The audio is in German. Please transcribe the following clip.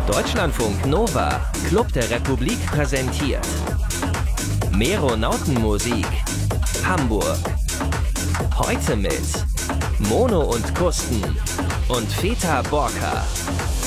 Deutschlandfunk Nova, Club der Republik präsentiert Meronautenmusik, Hamburg. Heute mit Mono und Kusten und Feta Borka.